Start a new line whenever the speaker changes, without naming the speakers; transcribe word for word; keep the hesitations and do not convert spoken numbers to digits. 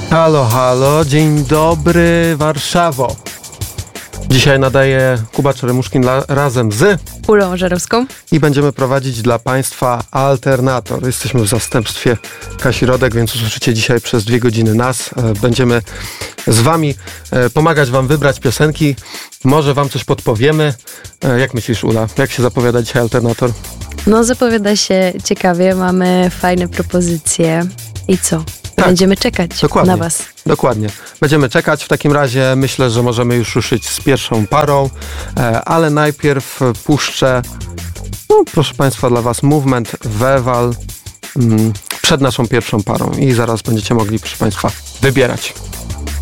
Halo, halo, dzień dobry Warszawo. Dzisiaj nadaje Kuba Czeremuszkin la- razem z
Ulą Żerowską
i będziemy prowadzić dla Państwa Alternator. Jesteśmy w zastępstwie Kasi Rodek, więc usłyszycie dzisiaj przez dwie godziny nas. Będziemy z Wami pomagać Wam wybrać piosenki. Może Wam coś podpowiemy. Jak myślisz, Ula? Jak się zapowiada dzisiaj Alternator?
No zapowiada się ciekawie, mamy fajne propozycje i co?
Tak,
Będziemy czekać
dokładnie,
na Was.
Dokładnie. Będziemy czekać. W takim razie myślę, że możemy już ruszyć z pierwszą parą, ale najpierw puszczę, no, proszę Państwa, dla Was Movement Wewal przed naszą pierwszą parą i zaraz będziecie mogli, proszę Państwa, wybierać.